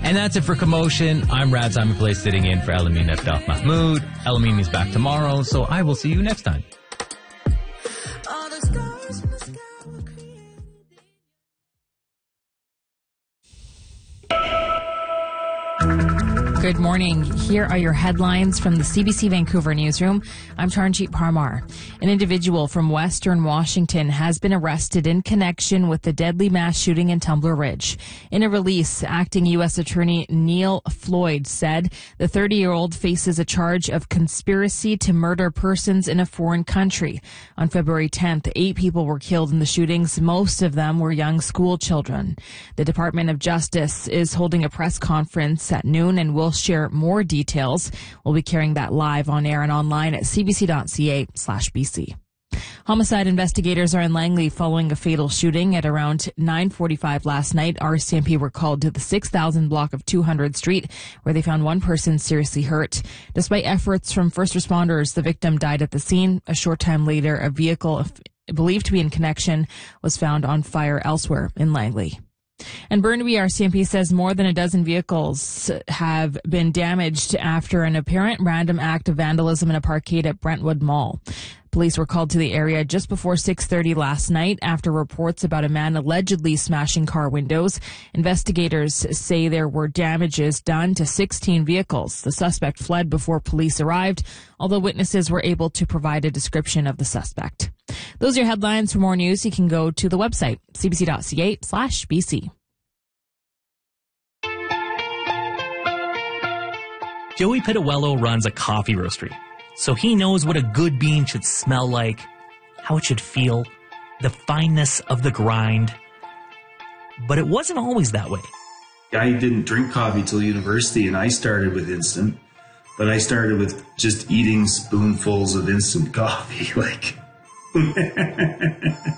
And that's it for Commotion. I'm Rad Simon Play, sitting in for Elamin Eftaf Mahmoud. Elamin is back tomorrow, so I will see you next time. Good morning. Here are your headlines from the CBC Vancouver newsroom. I'm Charanjit Parmar. An individual from Western Washington has been arrested in connection with the deadly mass shooting in Tumbler Ridge. In a release, acting U.S. Attorney Neil Floyd said the 30-year-old faces a charge of conspiracy to murder persons in a foreign country. On February 10th, 8 people were killed in the shootings. Most of them were young school children. The Department of Justice is holding a press conference at noon and will share more details. We'll be carrying that live on air and online at cbc.ca/BC. Homicide investigators are in Langley following a fatal shooting at around 9:45 last night. RCMP were called to the 6000 block of 200 Street, where they found one person seriously hurt. Despite efforts from first responders, the victim died at the scene. A short time later, a vehicle believed to be in connection was found on fire elsewhere in Langley. And Burnaby RCMP says more than a dozen vehicles have been damaged after an apparent random act of vandalism in a parkade at Brentwood Mall. Police were called to the area just before 6:30 last night after reports about a man allegedly smashing car windows. Investigators say there were damages done to 16 vehicles. The suspect fled before police arrived, although witnesses were able to provide a description of the suspect. Those are your headlines. For more news, you can go to the website, cbc.ca/BC. Joey Pitawello runs a coffee roastery, so he knows what a good bean should smell like, how it should feel, the fineness of the grind. But it wasn't always that way. I didn't drink coffee till university, and I started with instant, but I started with just eating spoonfuls of instant coffee, like...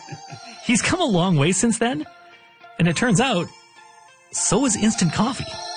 He's come a long way since then, and it turns out, so is instant coffee.